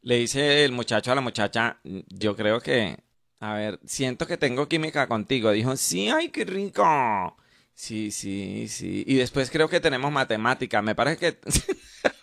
Le dice el muchacho a la muchacha, yo creo que, a ver, siento que tengo química contigo. Dijo, sí, ay, qué rico. Sí, sí, sí. Y después creo que tenemos matemática. Me parece que